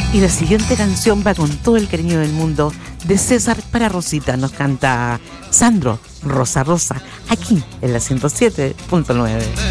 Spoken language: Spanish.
Y la siguiente canción va con todo el cariño del mundo de César para Rosita. Nos canta Sandro, Rosa Rosa, aquí en la 107.9.